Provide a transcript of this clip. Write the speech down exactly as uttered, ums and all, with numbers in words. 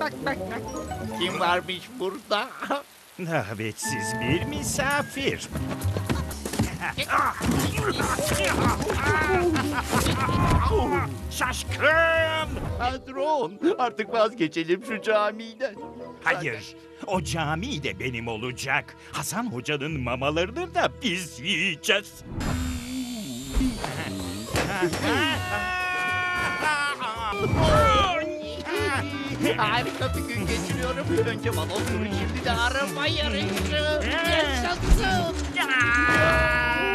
bak bak bak. Kim varmış burada? Davetsiz bir misafir. Şaşkın! Patron, artık vazgeçelim şu camiden. Hayır, o cami de benim olacak. Hasan Hoca'nın mamalarını da biz yiyeceğiz. Harika bir gün geçiriyorum. Önce balon turu, şimdi de araba yarışı. Yaşasın.